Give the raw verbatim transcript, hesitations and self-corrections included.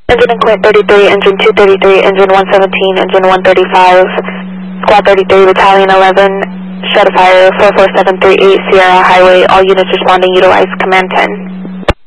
Engine in Quint thirty-three, engine two thirty-three, engine one seventeen, engine one thirty-five, squad thirty-three, battalion eleven, Shadowfire four four seven three eight Sierra Highway, all units responding, utilize command ten.